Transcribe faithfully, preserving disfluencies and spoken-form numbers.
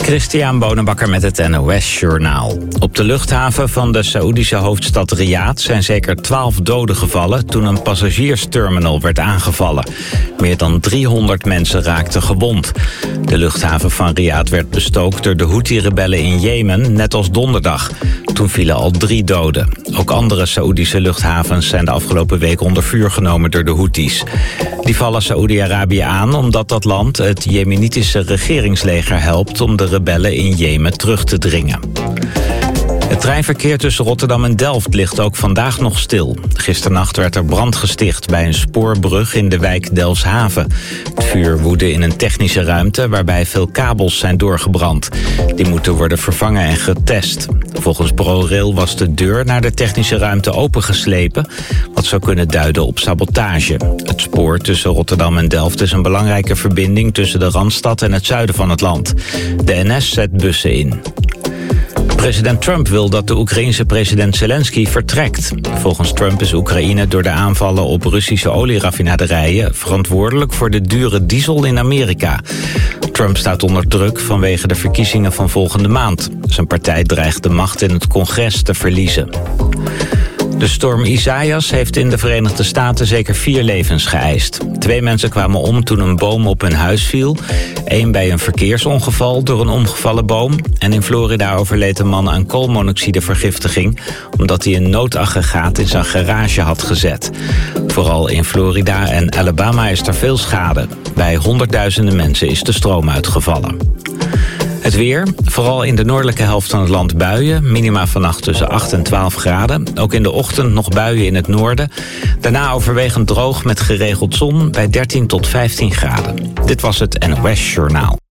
Christian Bonenbakker met het N O S-journaal. Op de luchthaven van de Saoedische hoofdstad Riyadh zijn zeker twaalf doden gevallen toen een passagiersterminal werd aangevallen. Meer dan driehonderd mensen raakten gewond. De luchthaven van Riyadh werd bestookt door de Houthi-rebellen in Jemen, net als donderdag. Toen vielen al drie doden. Ook andere Saoedische luchthavens zijn de afgelopen week onder vuur genomen door de Houthis. Die vallen Saoedi-Arabië aan omdat dat land het Jemenitische regeringsleger helpt om de rebellen in Jemen terug te dringen. Het treinverkeer tussen Rotterdam en Delft ligt ook vandaag nog stil. Gisternacht werd er brand gesticht bij een spoorbrug in de wijk Delfshaven. Het vuur woedde in een technische ruimte waarbij veel kabels zijn doorgebrand. Die moeten worden vervangen en getest. Volgens ProRail was de deur naar de technische ruimte opengeslepen, wat zou kunnen duiden op sabotage. Het spoor tussen Rotterdam en Delft is een belangrijke verbinding tussen de Randstad en het zuiden van het land. De N S zet bussen in. President Trump wil dat de Oekraïense president Zelensky vertrekt. Volgens Trump is Oekraïne door de aanvallen op Russische olieraffinaderijen verantwoordelijk voor de dure diesel in Amerika. Trump staat onder druk vanwege de verkiezingen van volgende maand. Zijn partij dreigt de macht in het congres te verliezen. De storm Isaias heeft in de Verenigde Staten zeker vier levens geëist. Twee mensen kwamen om toen een boom op hun huis viel. Eén bij een verkeersongeval door een omgevallen boom. En in Florida overleed een man aan koolmonoxidevergiftiging, omdat hij een noodaggregaat in zijn garage had gezet. Vooral in Florida en Alabama is er veel schade. Bij honderdduizenden mensen is de stroom uitgevallen. Het weer, vooral in de noordelijke helft van het land buien. Minima vannacht tussen acht en twaalf graden. Ook in de ochtend nog buien in het noorden. Daarna overwegend droog met geregeld zon bij dertien tot vijftien graden. Dit was het N O S Journaal.